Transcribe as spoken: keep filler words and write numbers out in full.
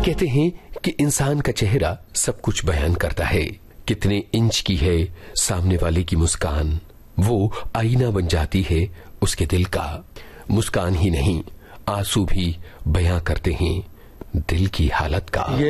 कहते हैं कि इंसान का चेहरा सब कुछ बयान करता है। कितने इंच की है सामने वाले की मुस्कान, वो आईना बन जाती है उसके दिल का। मुस्कान ही नहीं, आंसू भी बयां करते हैं दिल की हालत का।